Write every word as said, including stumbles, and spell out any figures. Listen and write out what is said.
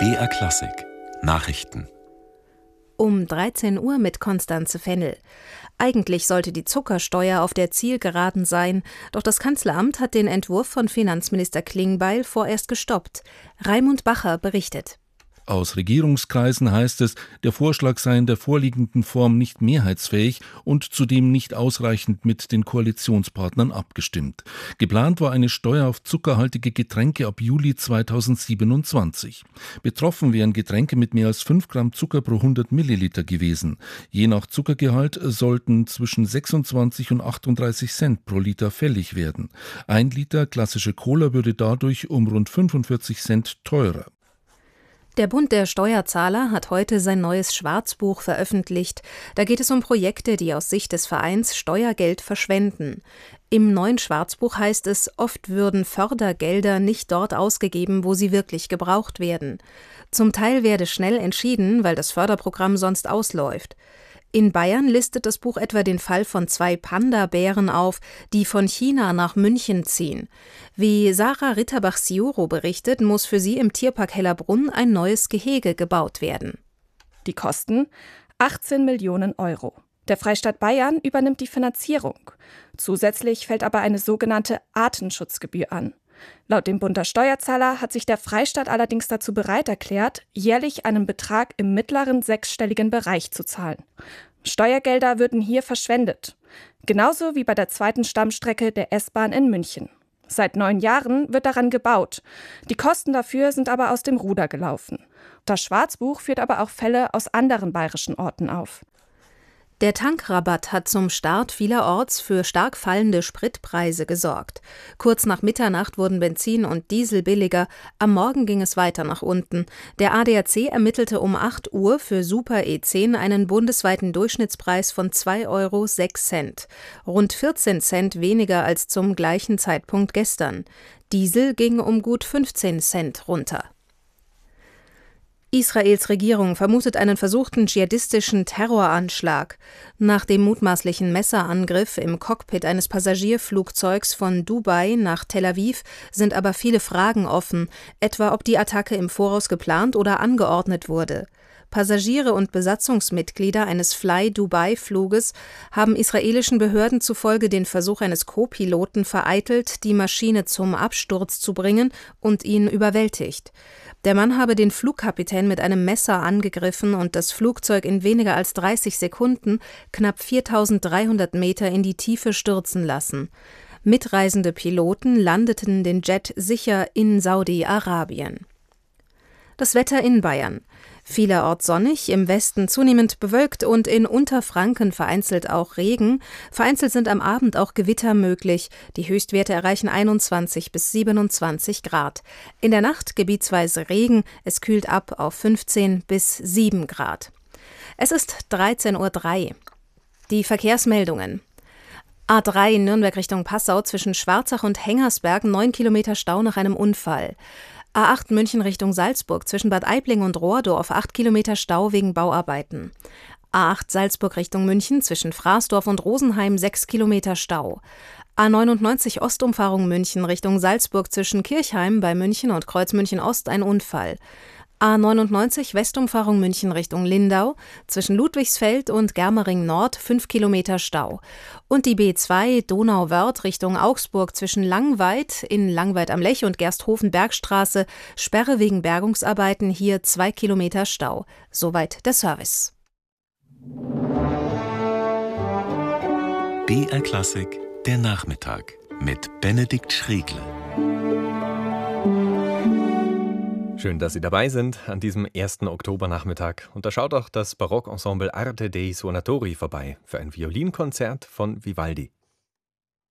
B R Klassik Nachrichten. Um dreizehn Uhr mit Konstanze Fennel. Eigentlich sollte die Zuckersteuer auf der Zielgeraden sein, doch das Kanzleramt hat den Entwurf von Finanzminister Klingbeil vorerst gestoppt. Raimund Bacher berichtet. Aus Regierungskreisen heißt es, der Vorschlag sei in der vorliegenden Form nicht mehrheitsfähig und zudem nicht ausreichend mit den Koalitionspartnern abgestimmt. Geplant war eine Steuer auf zuckerhaltige Getränke ab Juli zweitausendsiebenundzwanzig. Betroffen wären Getränke mit mehr als fünf Gramm Zucker pro hundert Milliliter gewesen. Je nach Zuckergehalt sollten zwischen sechsundzwanzig und achtunddreißig Cent pro Liter fällig werden. Ein Liter klassische Cola würde dadurch um rund fünfundvierzig Cent teurer. Der Bund der Steuerzahler hat heute sein neues Schwarzbuch veröffentlicht. Da geht es um Projekte, die aus Sicht des Vereins Steuergeld verschwenden. Im neuen Schwarzbuch heißt es, oft würden Fördergelder nicht dort ausgegeben, wo sie wirklich gebraucht werden. Zum Teil werde schnell entschieden, weil das Förderprogramm sonst ausläuft. In Bayern listet das Buch etwa den Fall von zwei Panda-Bären auf, die von China nach München ziehen. Wie Sarah Ritterbach-Siuro berichtet, muss für sie im Tierpark Hellerbrunn ein neues Gehege gebaut werden. Die Kosten? achtzehn Millionen Euro. Der Freistaat Bayern übernimmt die Finanzierung. Zusätzlich fällt aber eine sogenannte Artenschutzgebühr an. Laut dem Bund der Steuerzahler hat sich der Freistaat allerdings dazu bereit erklärt, jährlich einen Betrag im mittleren sechsstelligen Bereich zu zahlen. Steuergelder würden hier verschwendet. Genauso wie bei der zweiten Stammstrecke der S-Bahn in München. Seit neun Jahren wird daran gebaut. Die Kosten dafür sind aber aus dem Ruder gelaufen. Das Schwarzbuch führt aber auch Fälle aus anderen bayerischen Orten auf. Der Tankrabatt hat zum Start vielerorts für stark fallende Spritpreise gesorgt. Kurz nach Mitternacht wurden Benzin und Diesel billiger, am Morgen ging es weiter nach unten. Der A D A C ermittelte um acht Uhr für Super E zehn einen bundesweiten Durchschnittspreis von zwei Euro sechs Cent. Rund vierzehn Cent weniger als zum gleichen Zeitpunkt gestern. Diesel ging um gut fünfzehn Cent runter. Israels Regierung vermutet einen versuchten dschihadistischen Terroranschlag. Nach dem mutmaßlichen Messerangriff im Cockpit eines Passagierflugzeugs von Dubai nach Tel Aviv sind aber viele Fragen offen, etwa ob die Attacke im Voraus geplant oder angeordnet wurde. Passagiere und Besatzungsmitglieder eines Fly-Dubai-Fluges haben israelischen Behörden zufolge den Versuch eines Co-Piloten vereitelt, die Maschine zum Absturz zu bringen und ihn überwältigt. Der Mann habe den Flugkapitän mit einem Messer angegriffen und das Flugzeug in weniger als dreißig Sekunden knapp viertausenddreihundert Meter in die Tiefe stürzen lassen. Mitreisende Piloten landeten den Jet sicher in Saudi-Arabien. Das Wetter in Bayern. Vielerorts sonnig, im Westen zunehmend bewölkt und in Unterfranken vereinzelt auch Regen. Vereinzelt sind am Abend auch Gewitter möglich. Die Höchstwerte erreichen einundzwanzig bis siebenundzwanzig Grad. In der Nacht gebietsweise Regen, es kühlt ab auf fünfzehn bis sieben Grad. Es ist dreizehn Uhr drei. Die Verkehrsmeldungen. A drei Nürnberg Richtung Passau zwischen Schwarzach und Hengersberg, neun Kilometer Stau nach einem Unfall. A acht München Richtung Salzburg zwischen Bad Aibling und Rohrdorf, acht Kilometer Stau wegen Bauarbeiten. A acht Salzburg Richtung München zwischen Fraßdorf und Rosenheim, sechs Kilometer Stau. A neunundneunzig Ostumfahrung München Richtung Salzburg zwischen Kirchheim bei München und Kreuz München Ost ein Unfall. A neunundneunzig Westumfahrung München Richtung Lindau, zwischen Ludwigsfeld und Germering Nord, fünf Kilometer Stau. Und die B zwei Donauwörth Richtung Augsburg zwischen Langweid in Langweid am Lech und Gersthofen-Bergstraße, Sperre wegen Bergungsarbeiten, hier zwei Kilometer Stau. Soweit der Service. B R Klassik, der Nachmittag mit Benedikt Schregle. Schön, dass Sie dabei sind an diesem ersten Oktobernachmittag. Und da schaut auch das Barockensemble Arte dei Suonatori vorbei für ein Violinkonzert von Vivaldi.